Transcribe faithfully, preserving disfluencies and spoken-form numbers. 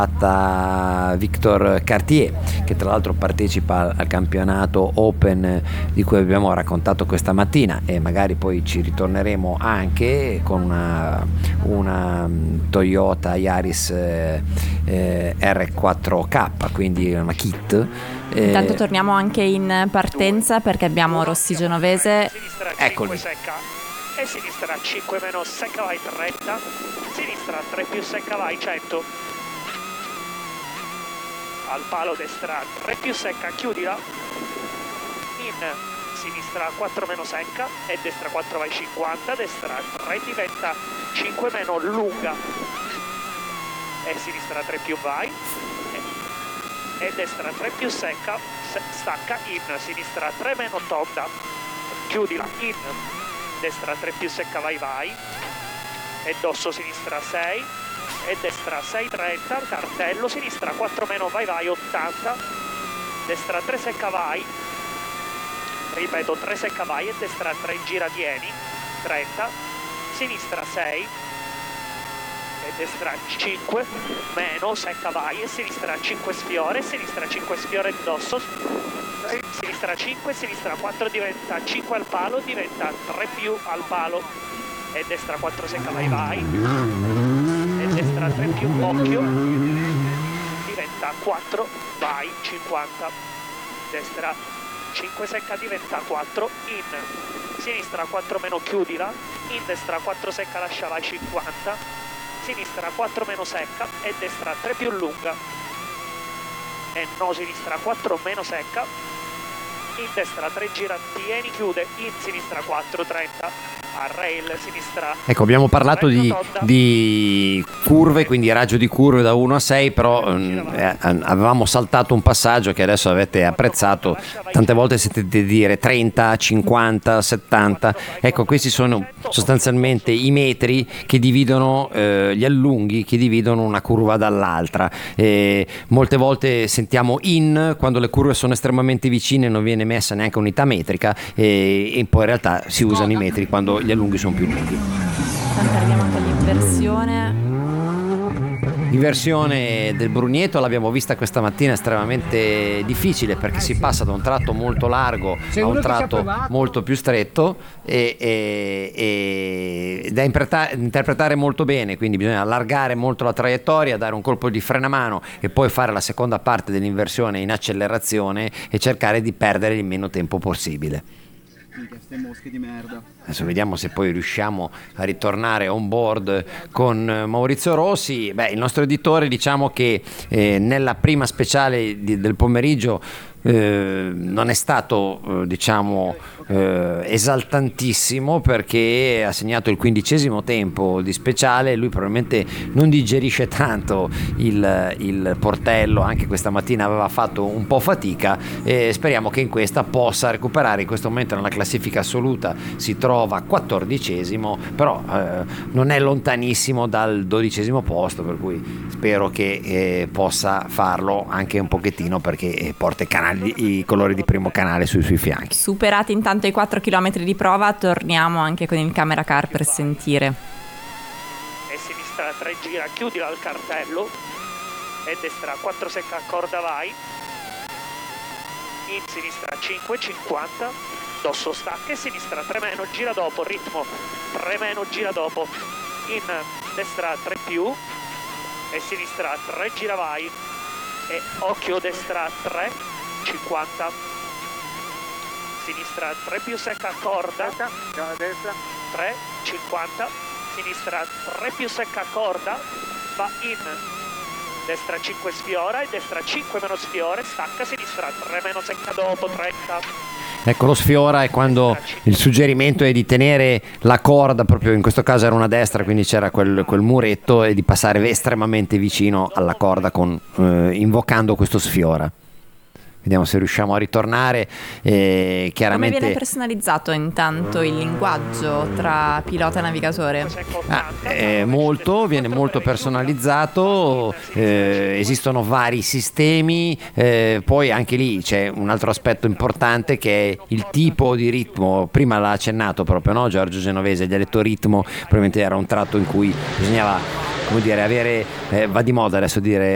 Victor Cartier, che tra l'altro partecipa al campionato Open di cui abbiamo raccontato questa mattina, e magari poi ci ritorneremo anche con una, una Toyota Yaris eh, eh, R quattro K, quindi una kit. Intanto torniamo anche in partenza perché abbiamo Rossi Genovese. Eccoli. E sinistra cinque meno secca vai trenta, sinistra tre più secca vai cento, al palo destra tre più secca chiudila, in sinistra quattro meno secca e destra quattro vai cinquanta, destra tre diventa cinque meno lunga e sinistra tre più vai e, e destra tre più secca stacca in sinistra tre meno tonda, chiudila in destra tre più secca vai vai e dosso sinistra sei e destra sei trenta, cartello sinistra quattro meno vai vai ottanta, destra tre secca vai, ripeto tre secca vai e destra tre gira vieni trenta, sinistra sei e destra cinque meno secca vai e sinistra cinque sfiore, sinistra cinque sfiore dosso, sinistra cinque, sinistra quattro diventa cinque al palo, diventa tre più al palo e destra quattro secca vai vai e destra tre più occhio diventa quattro vai cinquanta, destra cinque secca diventa quattro in sinistra quattro meno chiudila, in destra quattro secca lascia vai cinquanta, sinistra quattro meno secca e destra tre più lunga e no sinistra quattro meno secca, in destra tre gira tieni chiude, in sinistra quattro trenta a rail sinistra. Ecco, abbiamo parlato di, di curve, quindi raggio di curve da uno a sei, però eh, avevamo saltato un passaggio che adesso avete apprezzato. Tante volte sentite dire trenta, cinquanta, settanta. Ecco, questi sono sostanzialmente i metri che dividono eh, gli allunghi, che dividono una curva dall'altra. E molte volte sentiamo in quando le curve sono estremamente vicine, non viene messa neanche unità metrica, e, e poi in realtà si usano i metri quando gli allunghi sono più lunghi. Arriviamo anche all'inversione. L'inversione del Brugneto l'abbiamo vista questa mattina, estremamente difficile perché si passa da un tratto molto largo a un tratto molto più stretto e, e, e da interpretare, interpretare molto bene, quindi bisogna allargare molto la traiettoria, dare un colpo di frenamano e poi fare la seconda parte dell'inversione in accelerazione e cercare di perdere il meno tempo possibile. Queste mosche di merda. Adesso vediamo se poi riusciamo a ritornare on board con Maurizio Rossi. Beh, il nostro editore, diciamo che eh, nella prima speciale di, del pomeriggio eh, non è stato eh, diciamo eh, esaltantissimo perché ha segnato il quindicesimo tempo di speciale. Lui probabilmente non digerisce tanto il, il portello, anche questa mattina aveva fatto un po' fatica, e speriamo che in questa possa recuperare. In questo momento nella classifica assoluta si trova quattordicesimo, però eh, non è lontanissimo dal dodicesimo posto, per cui spero che eh, possa farlo anche un pochettino, perché porta i, canali, i colori di primo canale sui suoi fianchi. Superati intanto i quattro chilometri di prova, torniamo anche con il camera car per sentire. E sinistra tre gira, chiudila al cartello e destra quattro secca corda vai, in sinistra cinque cinquanta, dosso stacca e sinistra tre meno gira dopo, ritmo tre meno gira dopo, in destra tre più e sinistra tre gira vai e occhio destra tre cinquanta, sinistra tre più secca corda tre cinquanta, sinistra tre più secca corda va in destra cinque sfiora e destra cinque meno sfiore stacca, sinistra tre meno secca dopo trenta. Ecco, lo sfiora è quando il suggerimento è di tenere la corda, proprio in questo caso era una destra, quindi c'era quel, quel muretto, e di passare estremamente vicino alla corda con, eh, invocando questo sfiora. Vediamo se riusciamo a ritornare. Eh, chiaramente... Come viene personalizzato intanto il linguaggio tra pilota e navigatore? Ah, eh, molto, viene molto personalizzato, eh, esistono vari sistemi, eh, poi anche lì c'è un altro aspetto importante che è il tipo di ritmo. Prima l'ha accennato proprio, no? Giorgio Genovese, gli ha detto ritmo, probabilmente era un tratto in cui bisognava, come dire, avere, eh, va di moda adesso dire